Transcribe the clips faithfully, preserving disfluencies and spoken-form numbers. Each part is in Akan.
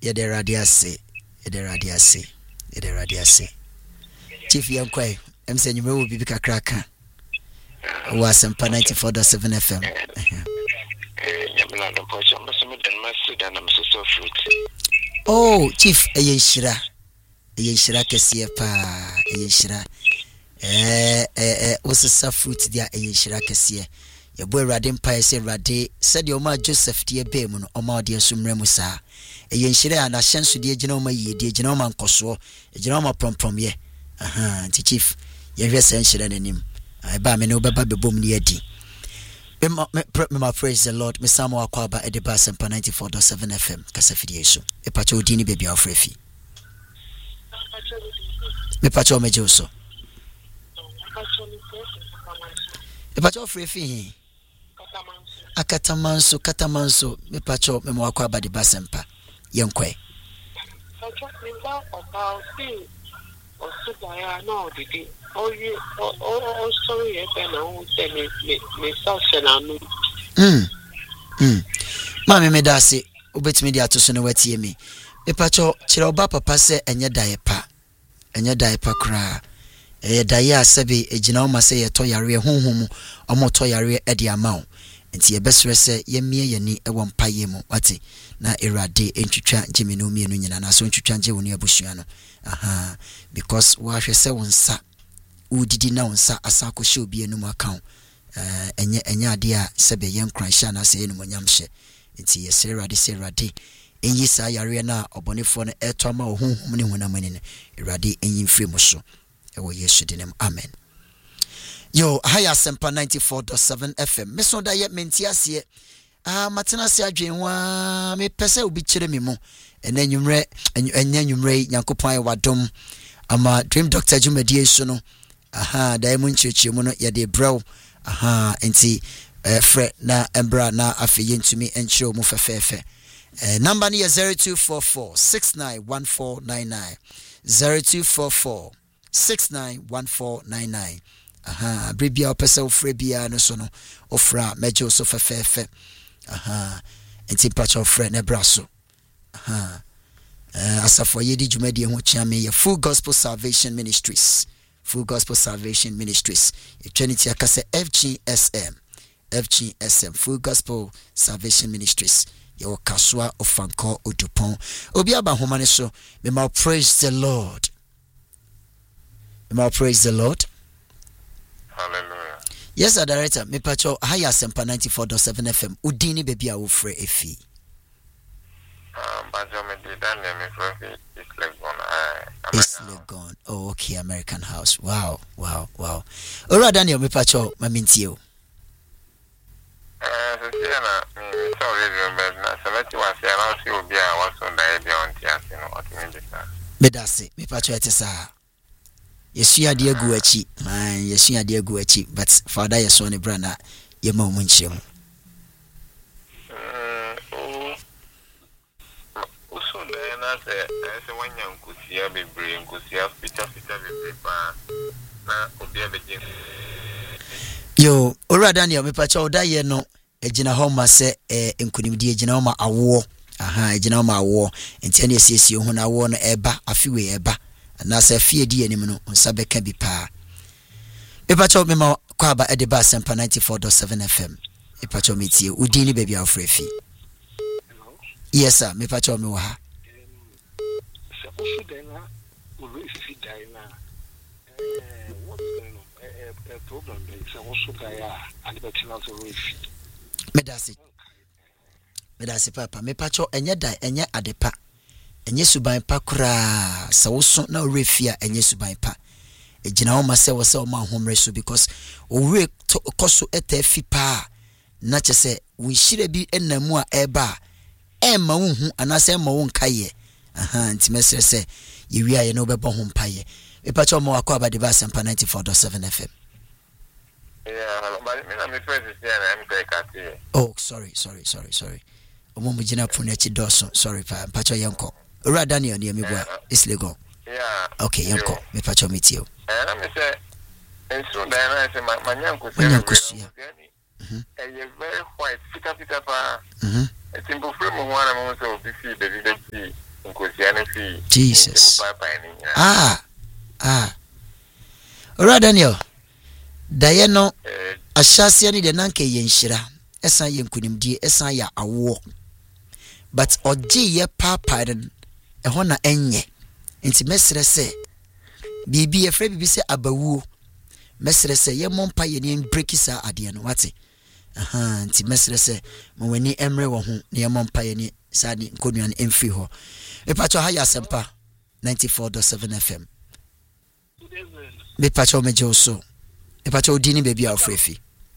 Yede radiase. Yede radiase. Yede radiase. Chief Yankwe, I'm saying you will be big cracker. Was Asempa ninety-four point seven F M. Oh, Chief, a yeshira. A yeshira kesia pa. A yeshira. Eh, eh, eh, what's the fruit there? A yeshira kesia. Your boy Radin Pai said Rade said your ma Joseph dear Baymun or ma dear Sumremusa. A yenshira and a chance to dear Genoma ye, dear Genoma and Coswo, a Genoma prom prom ye. Aha, the chief, you're very sensual in him. I buy me no baby boom near D. Me praise the Lord, me Samuel Kwaba at the Asempa ninety-four point seven F M, Casafidio. A pacho dini baby of Refi. Me pacho mejoso. A pacho of Refi. Akatamanso, Katamanso, me pacho, me mwakwa ba de Basempa. Yonkwe. No, did oh, you oh, oh, sorry, I don't me, me, me, me, Hmm. Hmm. Mammy, me dasi, ubet media to sooner wet ye me. Me pacho, chiroba papa se, and your diaper, and your diaper cry. A dia sebi, a genoma say a toyare home, or more toyare eddy amount. And see a best rese, ye me ye ni a one payemo, wati, na era de entry Jimmy no me and I saw to change when you're bushiano. Aha, because what I say one sa, who did now sa a sako show be a no account. Uh, and yet, and ya dear, Sabe young Cranshana say no yamshe. It's ye Sarah de Sarah de. And ye say Ariana or Bonifon air toma or whom money when I'm in Iradi and yin free Oh, yes, she didn't. Amen. Yo, higher Asempa ninety-four point seven F M. Miss Onda yet mentias ye. Ah, Matina say, Jane, me pesa will be chilling me more. And then you read, and then you read Yankopai Wadom. I'm a dream doctor Jumedi Sono. Aha, Diamond Church, you mono ya de bro. Aha, and see, uh, Fred na Embra na afiyin to me and show mu fefe. Uh, number near zero two four four six nine one four nine nine zero two four four six nine one four nine nine. Aha, bribia opesa ofrebia no so no ofra mejo so fefe. Aha, and see patch of Fred na braso. Aha, uh, asafo yedi jumedi ho chiame ya Full Gospel Salvation Ministries. Full Gospel Salvation Ministries. Trinity akase F G S M. F G S M. Full Gospel Salvation Ministries. Yo kaswa ofanko odupon. Obi aba homane so. Me ma praise the Lord. Me ma praise the Lord. Hallelujah. Yes, sir, director. Me pacho higher Asempa ninety-four point seven F M. Udini baby a ofre efi. Um, but me did that name is East Legon. East Legon. Oh, okay, American House. Wow, wow, wow. Ora Daniel, me pacho, ma mintio. Uh, so Siena, me so remember na seventy was here. Now she will be a was on the idea on Tias, you know what I mean. Me dasi, me pacho etesa. Yesu ya die gu achi, man. Yesu ya die gu achi, but father yesu ne brana ye ma munchim. Yo, ora Daniel, me pacha oda ye no ejina homa se eh nkunimdi ejina homa awo. Aha, ejina homa awo. Enti ene siesie ho na awo no eba, afiwe eba. Na se fie di anim no nsa beka bi pa. Me pacha me ma kwaba e de ba Asempa ninety-four point seven F M. Me pacha me tie, udini baby afrefi. Yes sir, me pacha me wa ha. Also then we see Diana. Eh, what is going on? A problem is also there and the also refi. Me dasi. Me dasi papa, me pacho enye dai enye adepa. Enye suban pa kura sa woso na refi a enye suban pa. Ejina wo ma se wo se wo ma homre so because owe koso etafi pa na chese wo shire bi enamu a eba e ma wo hu anase ma wo nkaye. Aha, nti mesere se yewi aye no bebo ho mpaye. Epacho mo akwa ba de ba Asempa ninety-four point seven F M. Yeah, but me na me first is here na me take at. Oh, sorry, sorry, sorry, sorry. Omo mo gina pon echi doso. Sorry pa, pacho yenko. Ora Daniel ne me bua. It's legal. Yeah. Okay, yenko. Me pacho metio. Eh, na me say enso da na say manyanko say. Manyanko sia. Mhm. Eh, very white, fita fita pa. Mhm. It's in frame of one among so be see the video. Jesus. Ah. Ah. Ora Daniel. Dayeno ahyase ne de nanka yenhyira. Esan yenkunimdie, esan ya awo. But oje ye papa den ehɔ na enye. Nti mesre se bibi efre bibi se abawuo. Mesre se ye mompa ye ne break sa ade no wate. Aha, nti mesre se mo wani emre wo ho ne ye mompa ye ne sa ni nkonua no emfi ho. Me pacho ha ya sempa ninety-four point seven F M. Me pacho me joso. Me pacho odi ni baby afrefi.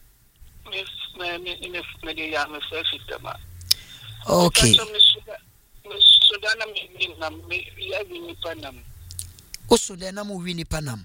Okay. Oso de na mo wi nipa nam.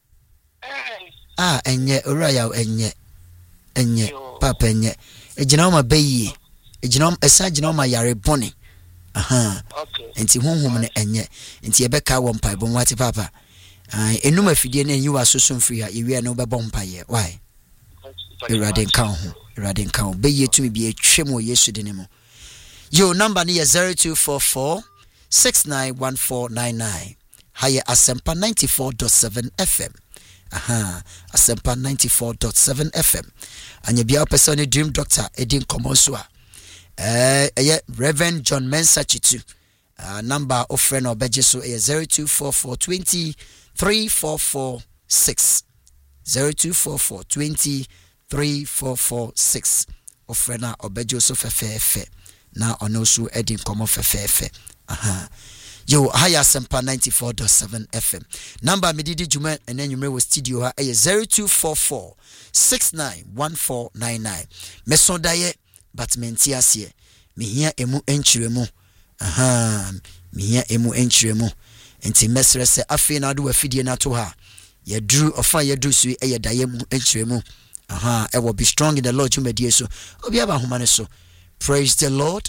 Ah, enye oraya enye. Enye papa enye. Ejina o ma bayi. Ejina esa ejina o ma yare boni. Aha. Okay. Enti honhom ne enye. Enti ebeka wo mpa bo wate papa. Ah, enum afidie na enyi wa soso mfiri a ewie na obebo mpa ye. Why? Erade nka ho. Erade nka ho. Bayi etumi bi etwem o Yesu de ne mo. Yo number ni zero two four four six nine one four nine nine. Haya Asempa ninety-four point seven F M. Aha, Asempa ninety-four point seven F M. Anya bia person dream doctor Edin Komosua. Eh, eh Reverend John Mensa Chitu. Uh, number of friend or beje so eh zero two four four twenty three four four six. zero two four four twenty three four four six. Of friend or beje so fe fe fe. Na ono so Edin Komo fe fe fe. Aha. Yo, higher Sempa ninety-four point seven F M. Number Medidi Juma and then you may was studio ha zero two four four six nine one four nine nine. Meson daye but mentiasie. Me here emu enchiremu. Aha. Me here emu enchiremu. Enti mesre se afi na do afidie na to ha. Ye drew ofa ye do sui e daye mu enchiremu. Aha, e will be strong in the Lord Juma die so. Obi aba humane so. Praise the Lord.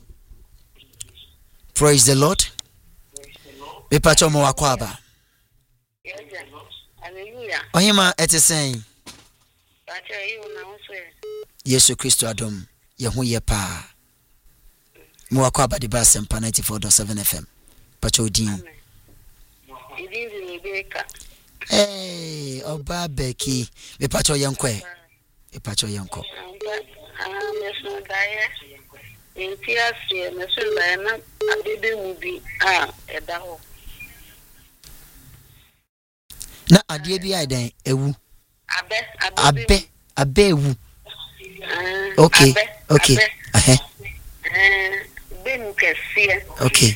Praise the Lord. Me pacho mo wakwaba. Hallelujah. Ohima ete sen. Pacho you na unso. Yesu Kristo adom ye ho ye pa. Mo wakwaba de ba Asempa ninety-four point seven F M. Pacho din. Idin ni beka. Eh, oba beki. Me pacho yenkwe. Me pacho yenko. Ah, meso daye. Intia sie meso daye na abebe mubi ah edaho. Na adie bi aiden ewu. Abe abe abe ewu. Okay. Okay. Eh. Eh, ben kesie. Okay.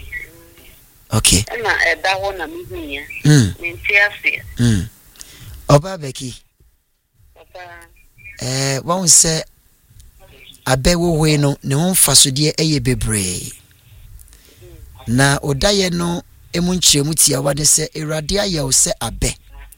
Okay. Na edaho na mihunya. Mm. Intia sie. Mm. Oba beki. Papa. Eh, won se abe wo we no ne ho mfasode eye bebre. Na odaye no emu nkyeremu tia wade se Awurade aye wo se abe.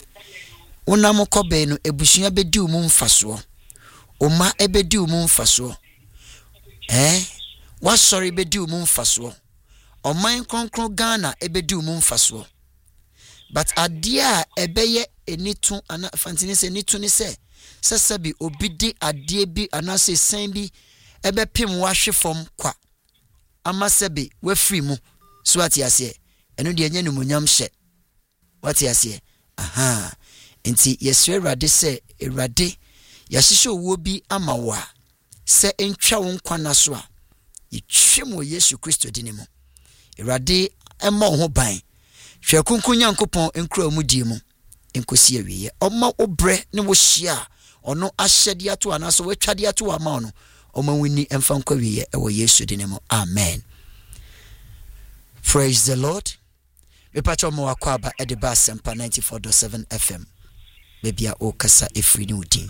Unam kobe no ebusua bedi umu mfaso. Oma ebedi umu mfaso. Eh? Wasori bedi umu mfaso. Oman konkron Ghana ebedi umu mfaso. But adia ebeye enitu ana fantini se nitu ni se sesabi obidi adie bi anase sen bi ebe pim wahwe fom kwa. Ama sebi we free mu. So ati ase eno de anya numonyam hye. Wati ase. Aha. Enti yesre Awurade se Awurade yahihye owo bi ama wa se entwa wo nkwa na so a yitwem Yesu Kristo dinimo. Awurade ema ho ban. Hwe kunkun Nyankopɔn enkura mu die mu enkosi awiye. Oma obre ne wo hia ono ahyede ato anaso watwade ato ama ono. Oma wini emfa nkwa wiye ewo Yesu dinimo. Amen. Praise the Lord. We pacho mo akwaba e de ba Asempa ninety-four point seven F M. Bebia o kasa efri ni udin.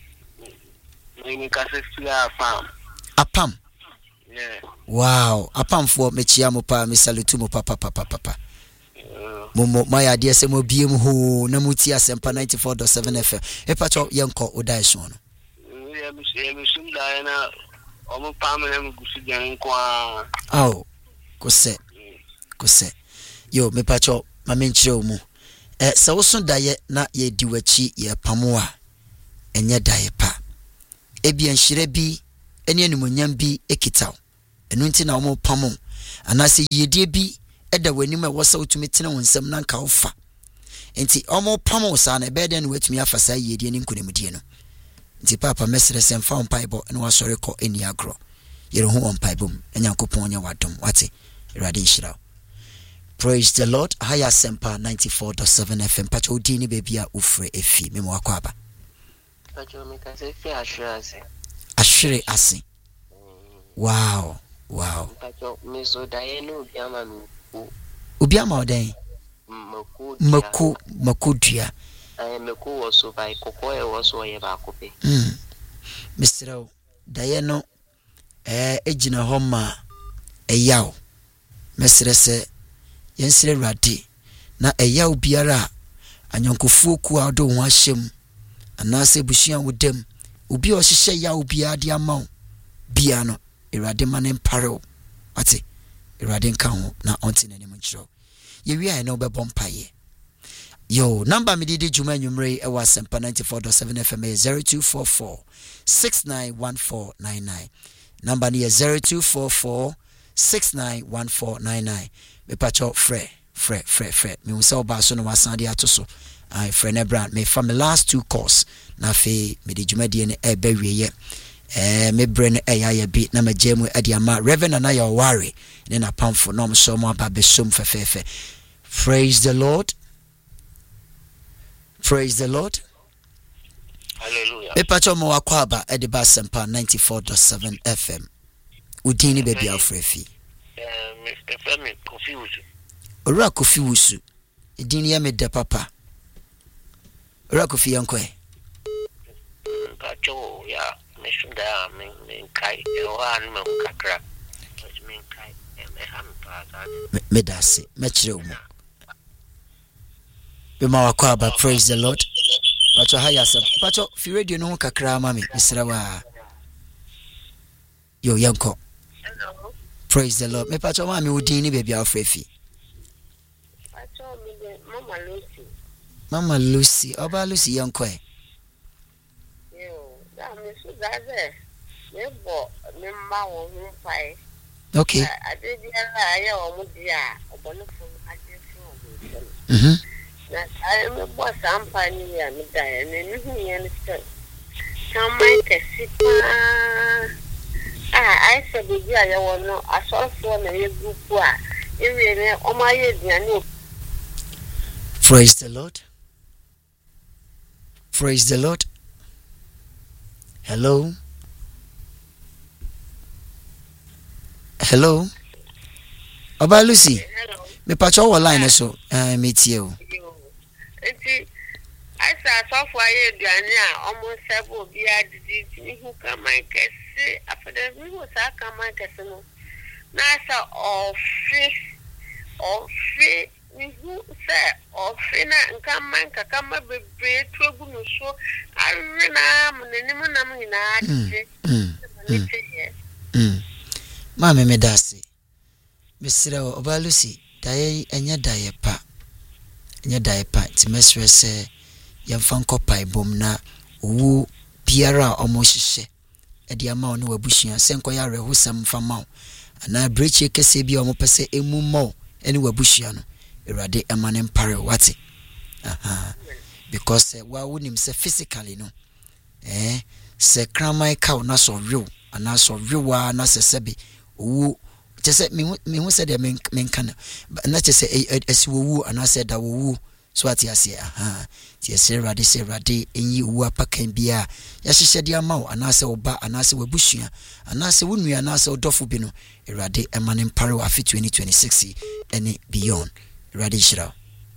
Mimi kasa fia fam. Apam. Yeah. Wow, apam fo me chia mo pa me salutu mo papa papa papa. Momo maya de se mo biem ho na muti Asempa ninety-four point seven F M. E pacho yenko odai so no. Yeah, me se me sum da na omo pam na me gusu jan kwa. Aw. Kose. Kose. Yo me pacho ma menchire mu. Eh se wo so daye na ye diwachi ye pamoa. Enye daye pa. Ebi enhire bi ene animonyam bi ekitaw. Enu nti na omo pamo. Anase yedie bi eda w'anim e wosa utumi tena wonsam na nka wofa enti omo pamo sa na be den watumi afa sa yedie ni nkunimdie no nti papa mesere sem fa on paibo na wasore ko eni agro yere ho on paibom enyankopon nya wadom wate irade nshira. Praise the Lord. Haya Sempa ninety-four point seven F M. Pacho udini baby a ufre efi memo wako aba. Pacho mikase fi ashire ase. Ashire ase. Wow. Wow. Pacho miso daye no ubiama nuku. Ubiama oden? Maku. Maku. Maku dia. Aye maku waso bai kokoe waso ye ba kope. Hmm. Mister daye no eh ejina homa eyaw. Mesere se yensire rade na eyaw biara anyankofuo ku ado ho ahyem anase busuan wodam obi o hihye yaw biara de amaw bia no irade mane mpare ate irade nka ho na onti nanim nchiro ye wi ai na obebọ mpaye yo number me didi juma nwumre e wa Sempa ninety-four point seven F M zero two four four six nine one four nine nine number ni zero two four four six nine one four nine nine. Me pacho fre fre fre fre me unsa oba so no wasande atoso ai fre ne brand me from the last two course na fe me di dwumadi ne e ba wieye eh me bre ne e ya ya bi na magemu e di ama reverend na ya worry ne na pamfo no so mo aba be som fefefe. Praise the Lord. Praise the Lord. Hallelujah. Me pacho mo akwaba e di ba Sempa ninety-four point seven F M. Udini baby afrefi. Eh, Mister Femi confused. Ora kofi wusu. Edini ya me de papa. Ora kofi yankwe. Pacho ya meshunda men men kai e wa an men kakra. Men kai me ham pa ta. Me dase me kire umo. Be ma wakwa ba praise the Lord. Pacho haya sab. Pacho fi radio no kakra mami misra wa. Yo yanko. Hello. Praise the Lord. Me pacho mami udini baby afrefi. Pacho mi de Mama Lucy. Mama Lucy, oba Lucy yankwe. Yo, da mi su da ze. Me bo me ma wo hu pai. Okay. Ade bi ala aye o mu dia, obonu fun ade fun o. Mhm. Na ai me bo sampa ni ya mi da ya ne ni hu ye ni sto. Kamai ke sipa. Ah, I said bi ya wo no asofo na ye group a. Ewe ne o ma ye diane. Praise the Lord. Praise the Lord. Hello. Hello. Oba Lucy. Hello. Me pacho wo line so. Eh me tie o. Enti I saw software aduane a almost sebo bi adidi ni hu kama kese after me wo sa kama kese no. Na sa ofi ofi ni hu se ofi na nkama nkama bebre tuagu no so awe na mnenim na mnyina ade. Mm. Ma me me dase. Misira Oba Lucy, daye enya daye pa. Enya daye pa ti mesre se yemfa nkopai bom na owu biara omo hihye. Edi ama onu wabusua se nkoya rehosam fama. Ana breche kese bi omo pese emu mo eni wabusua no. Erade emane mpare wate. Aha. Because uh, wa wonim se physically no. Eh se kramai ka na so real ana so rewa na se sebi owu just me me who said men men can na just say as wu ana said that wu so at yes aha ti say rade say rade enyi wu apakan bia ya hihye dia mawo ana se oba ana se wabusua ana se wunua ana se odofo bi no rade emane mpare wa fi twenty twenty-six any beyond rade shira.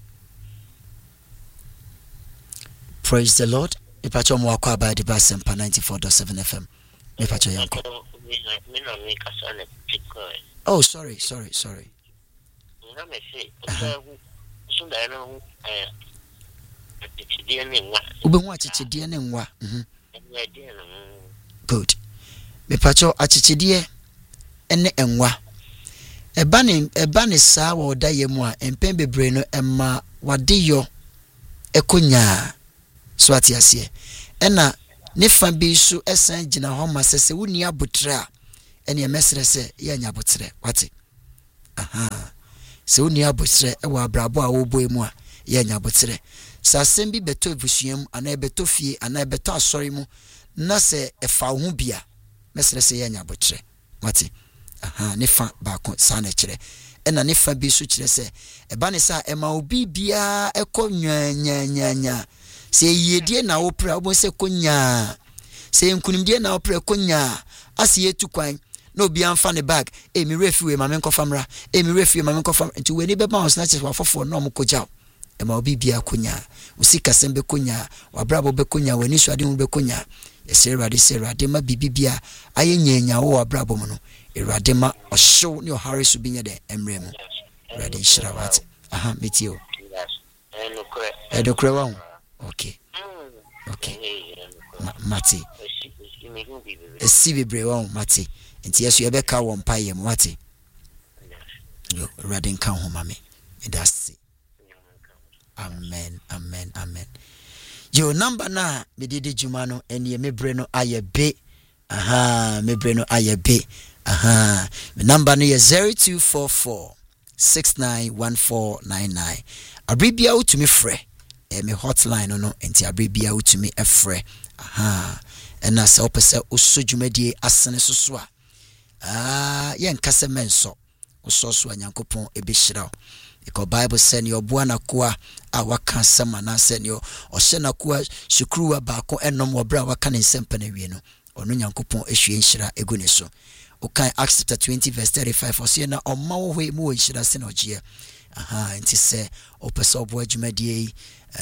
Praise the Lord. Ipacho mo akwa ba di ba Sempa ninety-four point seven F M. Ipacho yanko. Oh, sorry, sorry, sorry. Ube hu achichidie ne nwa. Mhm. Good. Ipacho achichidie ene enwa. Eba ne eba ne saa wo da yemu a empen bebre no emma wade yo ekonya so ati ase ena ne fa bi so esan gina ho ma sese woni abotre a ene emesre se ya nya abotre wate aha se woni abotre e wa brabo a wo boy mu a ye nya abotre sa asem bi beto ebusuam ana beto fie ana beto asori mu na se efa ho bia mesere se ye nya abotre mate aha ne fa ba ko sa na kire ena ne fa bi so kire se e ba ne sa e ma obi bia e ko nya nya nya nya se yedie na wo pra wo se konya se nkunimdie na wo pra konya ase yetu kwan no bi amfa ne bag e mi refi we ma me nko famra e mi refi ma me nko fam nti we ni be ma on snatches wa fofo no mo koja e ma obi bia konya usika sembe konya wa brabo be konya we ni so ade mu be konya e se rade se rade ma bibibia aye nyanya wo wa brabo mu no e rade ma o show ni o hare so binya de emre mu rade shira wat aha metio e do kre wa okay okay mati esi bebre wa mati nti yeso ye beka wo mpaye mu mati yo rade nka ho mame that's amen amen amen yo number na me dede juma no ene me bre no aye be aha me bre no aye be aha me number no ye zero two four four six nine one four nine nine abribia utumi frɛ e me hotline no no enti abribia utumi efrɛ aha ena se opese osojumedie asene soso a ah ye nkase menso ososo anyankopon ebehira because Bible said your buana kwa awaka sama na said your oshena kwa shukruwa baako enom wobra waka ne nsempa na wie no ono nyankopon ehwie nhira egune so okan Acts chapter twenty verse thirty-five osie na omma wo hwe mu nhira se na ogie aha nti se opese obo adwumadie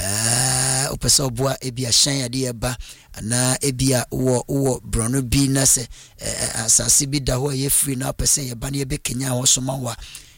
eh opese obo ebia hyan ade eba na ebia wo wo brono bi na se asase bi da ho ye free na opese ye ba na ye bekenya ho so ma wa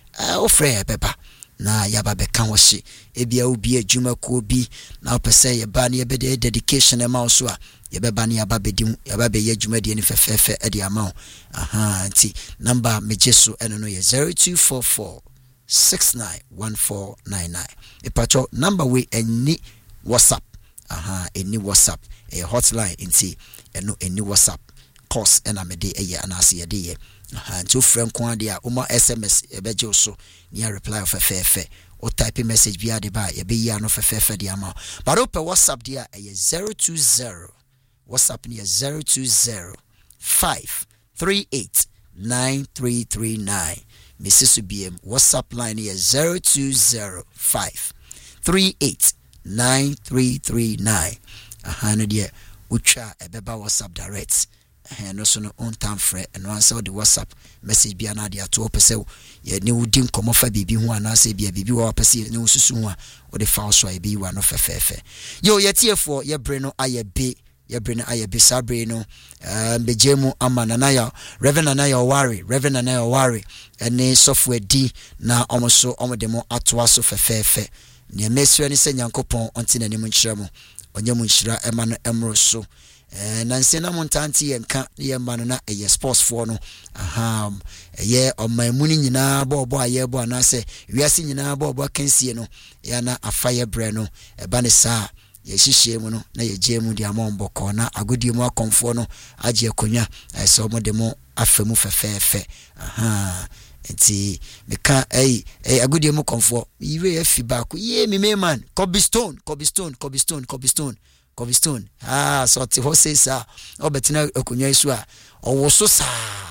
ofre ye beba na yaba beka ho hye ebia obi adwuma ko bi na opese ye ba na ye be dedication e ma so a ye beba na yaba bedim yaba be ye adwuma de ni fefefe e de ama aha nti number mejeso eno no ye zero two four four six nine one four nine nine epacho number we any WhatsApp aha any WhatsApp a hotline nti eno any WhatsApp course ena mede eye anase ye de ye aha nti ofren ko ade a uma S M S ebeje so ni reply of fefe o type message bi ade ba ye be ya no fefe de ama but open WhatsApp dia eye zero two zero WhatsApp ni zero two zero five three eight nine three three nine Missus B M WhatsApp line is zero two zero five three eight nine three three nine. Aha no de ucha ebeba WhatsApp direct. Eh no so no on time frɛ and answer the WhatsApp message bia na de ato opese ye ne wudi nkomo fa bibi ho ana se bia bibi wa opese ne ususu ho a o de fa so ai bi wa no fefefe. Yo ye tiefo ye bre no aye be ye bre no aye be sabre no um bejemu amana na ya Reverend na ya worry Reverend na ya worry ene software di na omoso omodemo atoa so fefefe ne mesua ni se nyankopon onti na nim nkyira mu onye mu nhyira ema no emro so eh na nse na montanti ye nka ye ma no na eye sports for no aha eye omamuni nyina bobo aye bo na se wiase nyina bobo kansie no ya na afaye bre no eba ne sa ye hihye mu no na ye jemu dia momboko na agodi mu akomfo no age akonya so modemo afemu fefefe aha enti meka ei ei agodi mu komfo iwe afi back ye me me man Cobblestone Cobblestone Cobblestone Cobblestone Cobblestone ah so ti ho say sa obetina akonya isu a owo so sa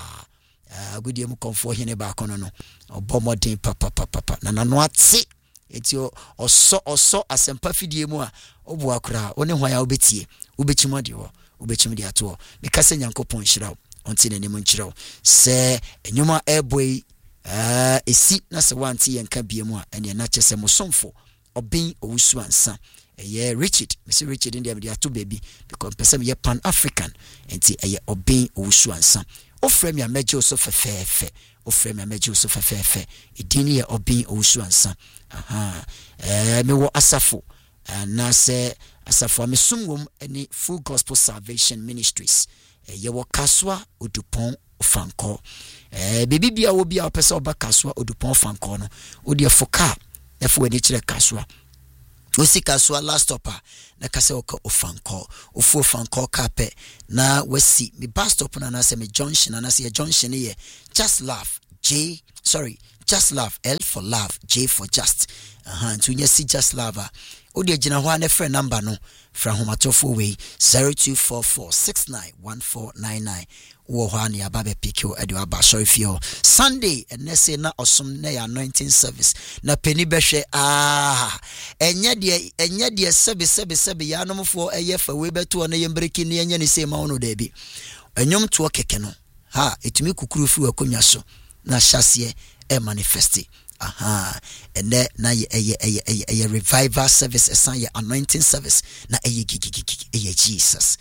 agodi mu komfo hene back no no obomodin papa papa na nano ate eti oso oso asempa fidie mu a obu akura one hwan ya obetie obechimo de ho obechimo de ato meka se nyankopon hyira onti na nim nkyiraw se enyuma eboy eh esi na se wanti yenka biemu a ene na kyese mosomfo obin owusu ansa eye Richard Mister Richard in the ato baby because person ye pan African enti eye obin owusu ansa ofrem ya meje so fefefe ofrem ya meje so fefefe edini ye obin owusu ansa aha eh me wo asafo na se asafo amesumwom any Full Gospel Salvation Ministries ye wo kaswa odupon fanko eh bibi bia wo bia opese oba kaswa odupon fanko no odi efoka efo eni kire kaswa osi kaswa last stopper na kase oka ofanko ofu fanko kape na wasi mi bus stop na na se me junction na se junction ye just laugh J sorry just love, L for love, J for just. Aha, nti unya si just love a. Odi agina ho na friend number no fra homatofo we zero two four four six nine one four nine nine. Wo ho ani ababe pikio edi aba sorry fio. Sunday enese na osom na ya anointing service. Na peni behwe ah enye de enye de sebe sebe sebe ya nomfo eyefa we beto na yembreki ne enye ne se ma wono da bi. Enyom to keke no. Ha, etumi kukuru fi wakonwa so na hyase e manifesti. Aha, ene na ye eye eye eye eye revival service esan ye anointing service na eye gigigigi eye Jesus.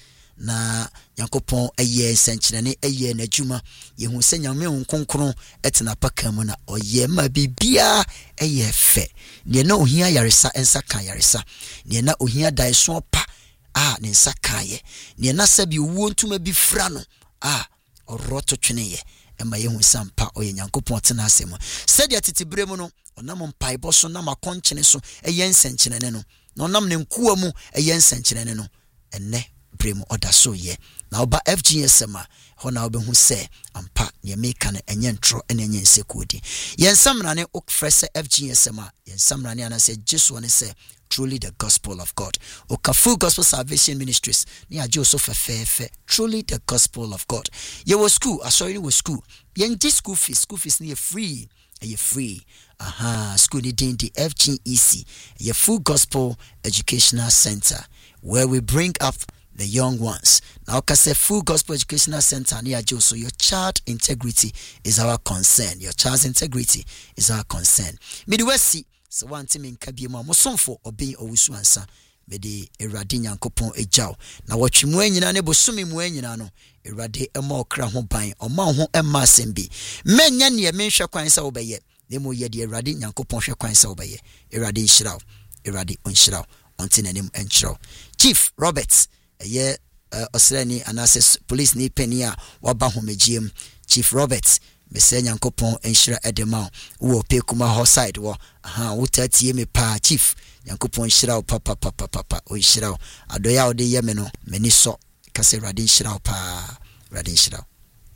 Na Yankopon eye senchene eye na djuma ye hu se nyame nkonkron etena paka mu na oye ma bibia eye fe. Ne na ohia yaresa ensa kan yaresa. Ne na ohia daiso pa ah ne nsa kan ye. Ne na sabi wo ntuma bi fra no ah oroto twene ema yehu sampa oye Nyankopon tena asem sadia titibre mu no onam mpaibo so na makonchene so eyensenchene no na onam ne nkuwa mu eyensenchene no enne bremu odaso ye na oba F G S ma ho na obehu se ampa ye meka na enye ntro ene enye nsekodi yensamra ne okfrese F G S ma yensamra ne anase Jesu ne se truly the gospel of God. Okafu Gospel Salvation Ministries. Ni ajo so fe truly the gospel of God. Ye was school, I sorry was school. Yen di school fees, school fees ni free. Ye free. Aha, school ni din the F G E C. Ye Full Gospel Educational Center where we bring up the young ones. Now say Full Gospel Educational Center ni ajo so your child integrity is our concern. Your child's integrity is our concern. Midwest so one team in Kabiama Mosonfo or being Owusu ansa Mede Erade Nyankopon ejaw na watwimu anyina ne bosumi mu anyina no Erade ema okra ho ban oma ho ema sembi menya ne menhwe kwan sa obeye demo ye de Erade Nyankopon hwe kwan sa obeye Erade nhyiraw Erade onhyiraw onte nanim enhyiraw Chief Robert eye osrani anase police ni penia waba ho megiem Chief Robert Mese Nyankopon enhyira edema wo pe kuma ho side wo aha wo tatie me pa Chief Nyankopon enhyira wo papa papa papa o enhyira wo adoya wo de ye me no mani so kase Erade enhyira wo pa Erade enhyira wo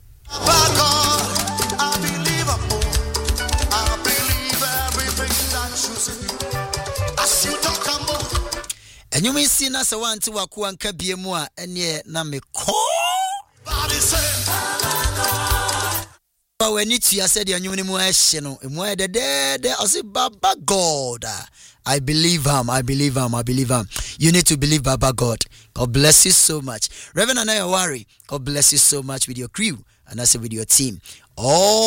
I believe I believe everything that you say as you talk about enyumi si na se wanti wako anka biemu a ene na me ko body say when it's you said you knew no de de de I say Baba God. I believe him, I believe him, I believe him. You need to believe Baba God. God bless you so much. Reverend Anaya Wari, God bless you so much with your crew and I say with your team. Oh